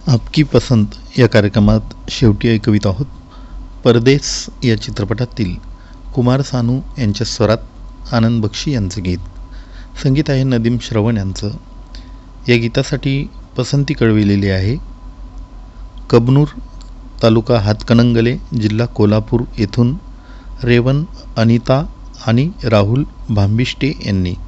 आपकी पसंत या कार्यक्रमात शेवटी ऐकवित आहोत परदेस या चित्रपटातील कुमार सानू यांच्या स्वरात आनंद बक्षी यांचे गीत. संगीत आहे नदीम श्रवण यांचं. या गीतासाठी पसंती कळविलेली आहे कबनूर तालुका हातकणंगले जिल्हा कोल्हापूर येथून रेवन अनिता आणि राहुल भांबिष्टे यांनी.